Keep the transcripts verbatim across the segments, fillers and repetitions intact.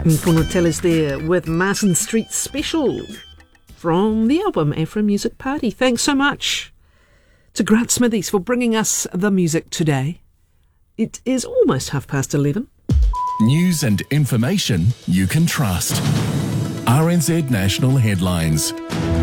Pono Tellers there with Martin Street Special from the album Afro Music Party. Thanks so much to Grant Smithies for bringing us the music today. It is almost half past eleven. News and information you can trust. R N Z National Headlines.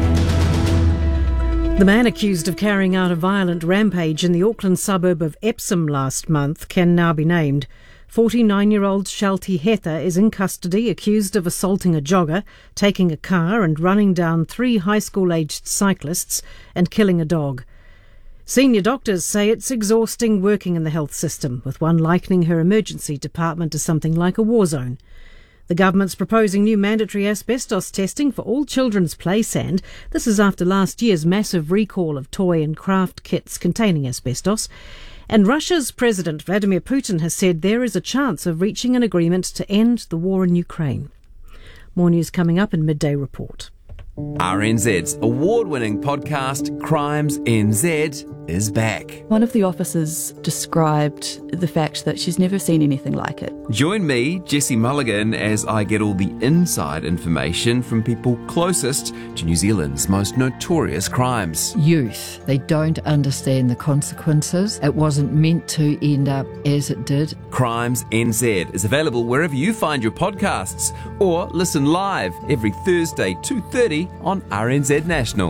The man accused of carrying out a violent rampage in the Auckland suburb of Epsom last month can now be named. forty-nine-year-old Shalti Hetha is in custody, accused of assaulting a jogger, taking a car and running down three high school-aged cyclists and killing a dog. Senior doctors say it's exhausting working in the health system, with one likening her emergency department to something like a war zone. The government's proposing new mandatory asbestos testing for all children's play sand. This is after last year's massive recall of toy and craft kits containing asbestos. And Russia's President Vladimir Putin has said there is a chance of reaching an agreement to end the war in Ukraine. More news coming up in Midday Report. R N Z's award-winning podcast, Crimes N Z, is back. One of the officers described the fact that she's never seen anything like it. Join me, Jesse Mulligan, as I get all the inside information from people closest to New Zealand's most notorious crimes. Youth, they don't understand the consequences. It wasn't meant to end up as it did. Crimes N Z is available wherever you find your podcasts, or listen live every Thursday, two thirty on R N Z National.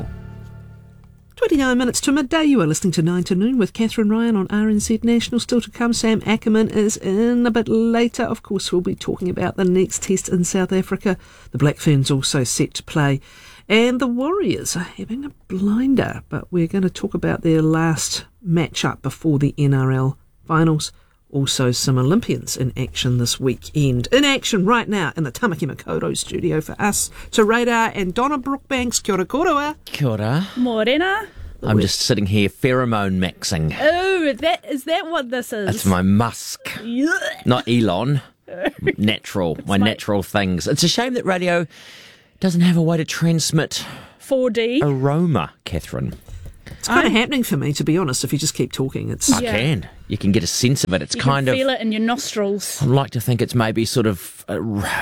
twenty-nine minutes to midday. You are listening to nine to noon with Catherine Ryan on R N Z National. Still to come, Sam Ackerman is in a bit later. Of course, we'll be talking about the next test in South Africa. The Black Ferns also set to play. And the Warriors are having a blinder, but we're going to talk about their last match-up before the N R L finals. Also some Olympians in action this weekend. In action right now in the Tamaki Makaurau studio for us, to Radar and Donna Brookbanks. Kia ora koroa. Kia ora. Morena. I'm just sitting here pheromone mixing. Oh, is that, is that what this is? It's my musk. Not Elon. Natural. My, my natural things. It's a shame that radio doesn't have a way to transmit four D aroma, Catherine. It's kind I, of happening for me, to be honest, if you just keep talking. It's I yeah. can. You can get a sense of it. It's you kind can of... feel it in your nostrils. I'd like to think it's maybe sort of uh,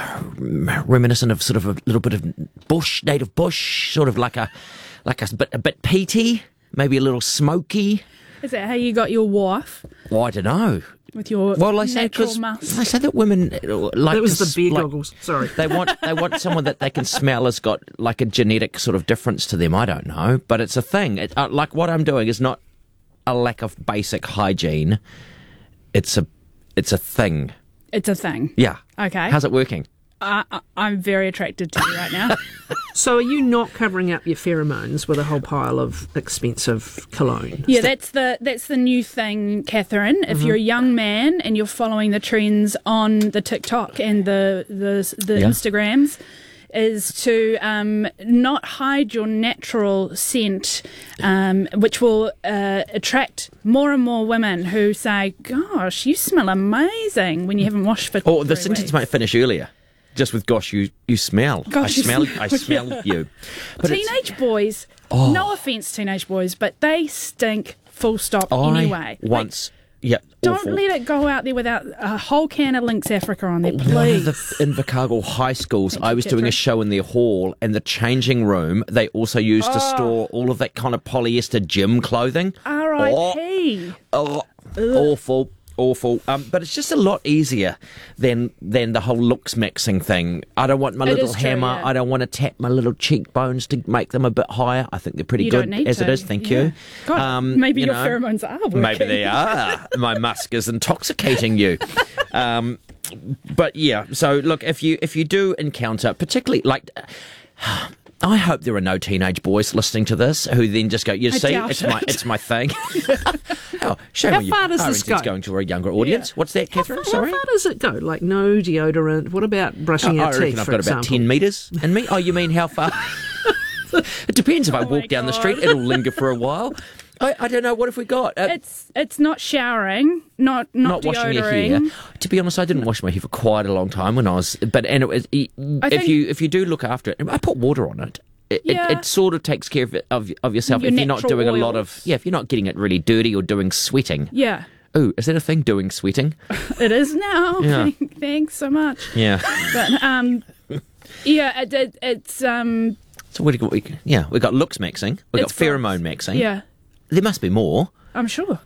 reminiscent of sort of a little bit of bush, native bush, sort of like a like a bit, a bit peaty, maybe a little smoky. Is that how you got your wife? Well, I don't know. With your well, I say, natural musk. I say that women like that was to, the beer like, goggles. Sorry, they want they want someone that they can smell has got like a genetic sort of difference to them. I don't know, but it's a thing. It, uh, like what I'm doing is not a lack of basic hygiene. It's a it's a thing. It's a thing. Yeah. Okay. How's it working? Uh, I'm very attracted to you right now. So are you not covering up your pheromones with a whole pile of expensive cologne? Yeah, that's the that's the new thing, Catherine. If mm-hmm. you're a young man and you're following the trends on the TikTok and the the, the yeah. Instagrams, is to um, not hide your natural scent, um, which will uh, attract more and more women who say, "Gosh, you smell amazing," when you haven't washed for. Or the three sentence weeks. might finish earlier. Just with "Gosh, you you smell." Gosh, I smell. you smell I smell yeah. you. But teenage boys. Oh. No offence, teenage boys, but they stink. Full stop. I anyway, once. Like, yeah. Don't awful. let it go out there without a whole can of Lynx Africa on there, please. One of the Invercargill high schools, Thank I you, was Catherine. doing a show in their hall, and the changing room they also used oh. to store all of that kind of polyester gym clothing. R I P Oh, oh awful. Awful, um, but it's just a lot easier than than the whole looks mixing thing. I don't want my It little is true, hammer. yeah. I don't want to tap my little cheekbones to make them a bit higher. I think they're pretty You good don't need as to. it is. Thank Yeah. you. God, Um, maybe you your know, pheromones are working. Maybe they are. My musk is intoxicating you. Um, but yeah, so look, if you if you do encounter, particularly like. I hope there are no teenage boys listening to this who then just go, you I see, doubt it's it. my it's my thing. oh, shame How on you. far does this R N Z's go? going to a younger audience. Yeah. What's that, Catherine? How, Sorry? How far does it go? Like no deodorant. What about brushing Oh, our I teeth, reckon I've for got example? about ten metres in me. Oh, you mean how far? It depends if I Oh my walk down the God. street. It'll linger for a while. I, I don't know. What have we got? Uh, It's it's not showering, not not, not washing your hair. deodoring. To be honest, I didn't wash my hair for quite a long time when I was. But and it was, if think- you if you do look after it, I put water on it. It, Yeah. it, it sort of takes care of it, of, of yourself Your if you're not natural doing a lot oils. of yeah if you're not getting it really dirty or doing sweating. Yeah. Ooh, is that a thing, doing sweating? It is now. Yeah. Thanks so much. Yeah. But um, yeah, it, it, it's um, So what do you, we, yeah, we've got looks maxing, we've got It's both. pheromone maxing. yeah, There must be more. I'm sure.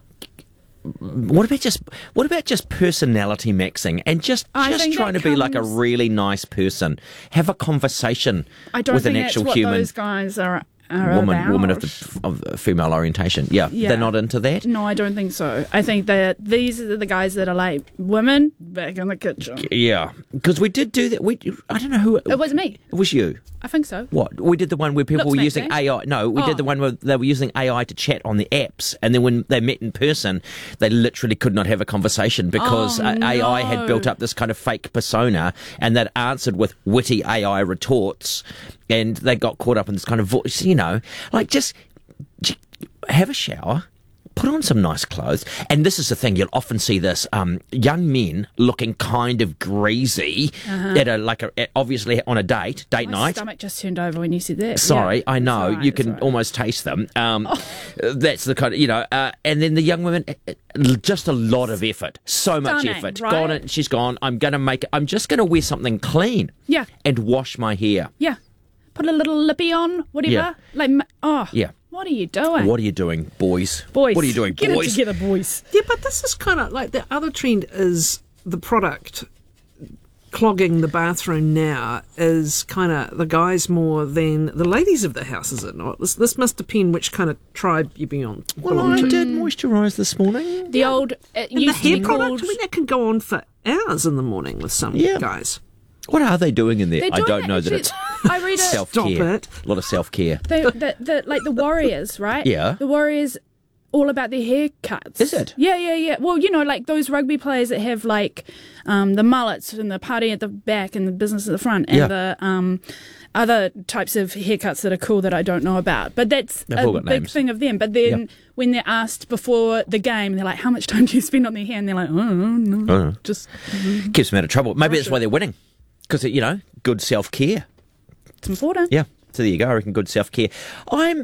What about just what about just personality maxing and just I just think trying to that be like a comes- really nice person, have a conversation I don't with think an that's actual what human those guys are. are woman about. woman of the of the female orientation. Yeah, Yeah. they're not into that. No, I don't think so. I think that these are the guys that are like women back in the kitchen. Yeah, because we did do that. We I don't know who it, It was me. it was. You. I think so. What? We did the one where people Looks were using maxing. A I. No, we Oh. did the one where they were using A I to chat on the apps, and then when they met in person, they literally could not have a conversation because Oh, uh, A I had no. built up this kind of fake persona, and they'd answered with witty A I retorts, and they got caught up in this kind of voice. You know, like just, just have a shower. Put on some nice clothes. And this is the thing, you'll often see this, um, young men looking kind of greasy at a, like a, at- obviously on a date, date My night. stomach just turned over when you said that. Sorry, Yeah, I it's know, all right, you it's can all right. almost taste them. Um, Oh. That's the kind of, you know, uh, and then the young women, uh, uh, just a lot of effort, so much Stunning, effort. right? Gone, it, she's gone, I'm going to make it, I'm just going to wear something clean. Yeah. And wash my hair. Yeah. Put a little lippy on, whatever. Yeah. Like, ma- oh. Yeah. What are you doing? What are you doing, boys? Boys. What are you doing, Get boys? it together, boys. Yeah, but this is kind of like the other trend is the product clogging the bathroom now is kind of the guys more than the ladies of the house, is it not? This, this must depend which kind of tribe you be on. Well, belong I to. did moisturise this morning. The old. It And the used to hair be product, called. I mean, that can go on for hours in the morning with some Yeah. guys. What are they doing in there? They're I doing don't it, know that actually. it's I read it. self-care. Stop it. A lot of self-care. They, the, the, like the Warriors, right? Yeah. The Warriors, all about their haircuts. Is it? Yeah, yeah, yeah. Well, you know, like those rugby players that have like um, the mullets and the party at the back and the business at the front, and Yeah. the um, other types of haircuts that are cool that I don't know about. But that's They've a all got big names. thing of them. But then Yeah. when they're asked before the game, they're like, "How much time do you spend on their hair?" And they're like, "Oh, no, Oh. just Keeps them out of trouble. Maybe that's why they're winning. Because, you know, good self-care. it's important." Yeah. So there you go. I reckon good self-care. I'm,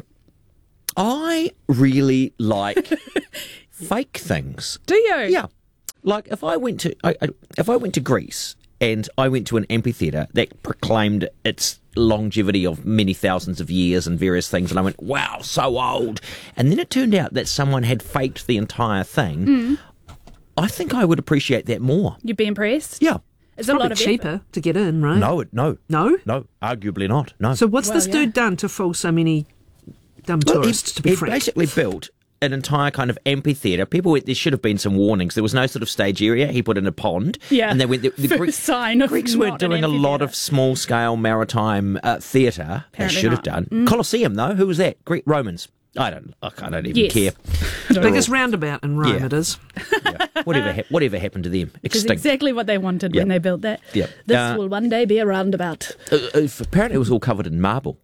I really like fake things. Do you? Yeah. Like if I went to, I, I, if I went to Greece and I went to an amphitheatre that proclaimed its longevity of many thousands of years and various things, and I went, wow, so old. And then it turned out that someone had faked the entire thing. Mm. I think I would appreciate that more. You'd be impressed. Yeah. It's a lot Probably of cheaper effort. to get in, right? No, it, no. No? No, arguably not. No. So what's Well, this yeah. dude done to fool so many dumb Well, tourists, he, to be he frank? basically built an entire kind of amphitheatre. People, went- there should have been some warnings. There was no sort of stage area. He put in a pond. Yeah. And they went. The, the First Greeks, sign of Greeks not weren't an doing a lot amphitheatre. of small scale maritime uh, theatre. They Apparently should have not. done. Colosseum, though. Who was that? Greek Romans. I don't. I don't even Yes. care. Biggest roundabout in Rome, Yeah. it is. Yeah. Whatever. hap- whatever happened to them? Which is Extinct. exactly what they wanted when Yeah. they built that. Yeah. This Uh, will one day be a roundabout. Uh, uh, apparently, it was all covered in marble.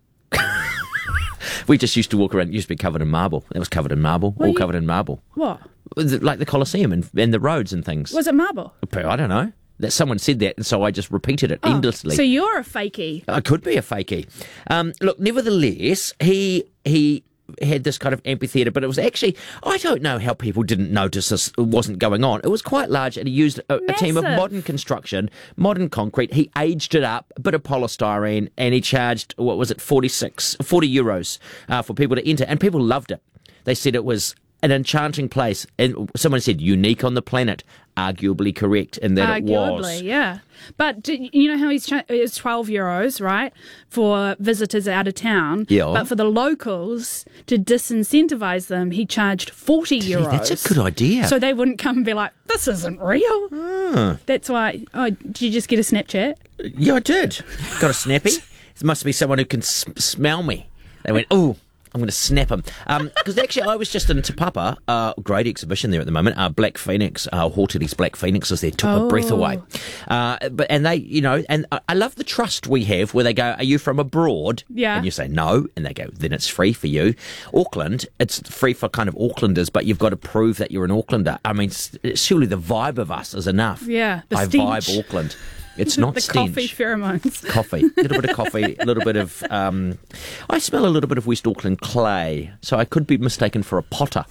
We just used to walk around. It used to be covered in marble. It was covered in marble. all you- covered in marble. What? Like the Colosseum and, and the roads and things. Was it marble? I don't know. That someone said that, and so I just repeated it Oh, endlessly. So you're a fakie. I could be a fakie. Um, look, nevertheless, he he had this kind of amphitheatre, but it was actually, I don't know how people didn't notice this wasn't going on. It was quite large, and he used a, a team of Massive. modern construction, modern concrete. He aged it up, a bit of polystyrene, and he charged, what was it, forty-six, forty euros uh, for people to enter, and people loved it. They said it was an enchanting place, and someone said unique on the planet, arguably correct in that it was. Arguably, yeah. But do, you know how he's cha- it's twelve euros, right, for visitors out of town. Yeah. But for the locals, to disincentivise them, he charged forty euros. That's a good idea. So they wouldn't come and be like, "This isn't real." Ah. That's why. Oh, did you just get a Snapchat? Yeah, I did. Got a snappy. There must be someone who can s- smell me. They went, oh, I'm going to snap him. Because actually, I was just in Te Papa, uh, great exhibition there at the moment. Uh, Black Phoenix, uh, Hortely's Black Phoenix is there, took my breath away. Uh, but and they, you know, and I, I love the trust we have where they go, are you from abroad? Yeah. And you say no, and they go, then it's free for you. Auckland, it's free for kind of Aucklanders, but you've got to prove that you're an Aucklander. I mean, s- surely the vibe of us is enough. Yeah, the I stench. vibe Auckland. It's not the stench. coffee pheromones. Coffee, a little bit of coffee, a little bit of. Um, I smell a little bit of West Auckland clay, so I could be mistaken for a potter.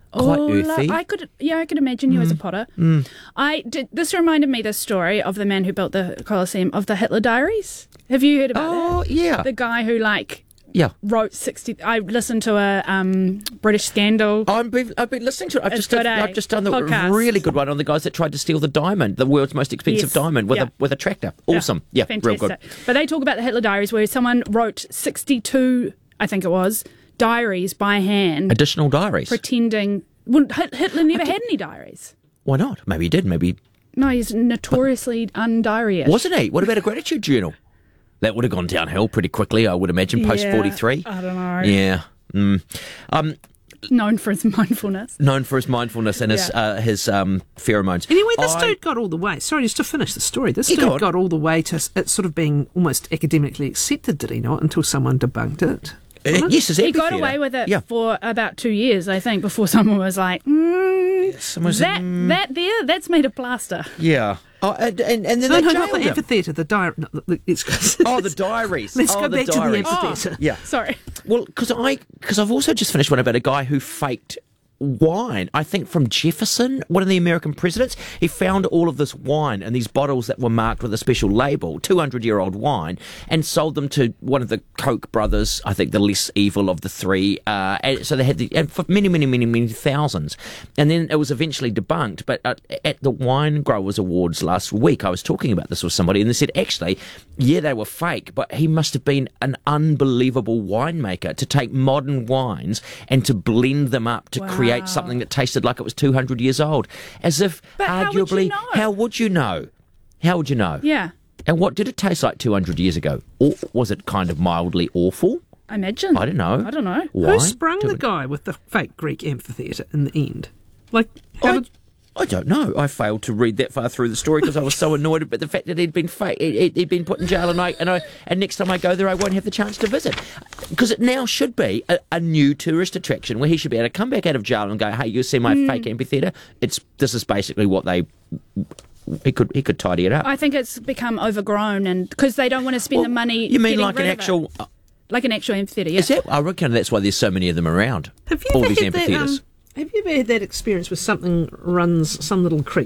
Quite Oh, lo- earthy. I could, yeah, I could imagine you as a potter. Mm. I did. This reminded me the story of the man who built the Colosseum, of the Hitler Diaries. Have you heard about Oh, that? yeah. The guy who like Yeah. wrote sixty. I listened to a um, British Scandal. I've been, I've been listening to it. I've It's just, done, good, eh? I've just done the Podcast. really good one on the guys that tried to steal the diamond, the world's most expensive Yes. diamond, with Yeah. a with a tractor. Awesome. Yeah, real Fantastic. good. But they talk about the Hitler Diaries, where someone wrote sixty-two, I think it was, diaries by hand, Additional diaries. pretending. Well, Hit- Hitler never had any diaries. Why not? Maybe he did. Maybe No, he's notoriously undiary-ish. wasn't he? What about a gratitude journal? That would have gone downhill pretty quickly, I would imagine, post Yeah, forty-three. I don't know. Yeah. Mm. Um, Known for his mindfulness. known for his mindfulness and his Yeah. uh, his um, pheromones. Anyway, this I- dude got all the way. Sorry, just to finish the story. This Yeah, dude go on. got all the way to s- it sort of being almost academically accepted, did he not? Until someone debunked it. Uh, yes, his He got amphitheatre. away with it Yeah. for about two years, I think, before someone was like, mm, Someone said, that, mm. that there, that's made of plaster. Yeah. Oh, and, and, and then No, they no, not the jailed him. amphitheatre. The diary. No, the, the, it's, Oh, the diaries. Let's oh, go the back diaries. to the amphitheatre. Yeah. Sorry. Well, because I because I've also just finished one about a guy who faked wine. I think from Jefferson, one of the American presidents. He found all of this wine in these bottles that were marked with a special label, two hundred year old wine, and sold them to one of the Koch brothers. I think the less evil of the three. Uh, and so they had the and for many, many, many, many thousands. And then it was eventually debunked. But at, at the Wine Growers Awards last week, I was talking about this with somebody, and they said actually, yeah, they were fake, but he must have been an unbelievable winemaker to take modern wines and to blend them up to create something that tasted like it was two hundred years old. As if, But how would you arguably, know? how would you know? How would you know? Yeah, And what did it taste like two hundred years ago? Or was it kind of mildly awful? I imagine. I don't know. I don't know. Wine? Who sprung Do the it- guy with the fake Greek amphitheatre in the end? Like, how I, did, I don't know. I failed to read that far through the story because I was so annoyed about the fact that he'd been fake. He'd, he'd been put in jail, and I and I and next time I go there, I won't have the chance to visit because it now should be a, a new tourist attraction where he should be able to come back out of jail and go, "Hey, you see my Hmm. fake amphitheatre? It's this is basically what they." He could he could tidy it up. I think it's become overgrown, and because they don't want to spend Well, the money. You mean getting like an rid of it. actual? like an actual amphitheatre? Yeah. Is that? I reckon that's why there's so many of them around. have you All ever these had that, amphitheatres. um, have you ever had that experience where something runs, some little creek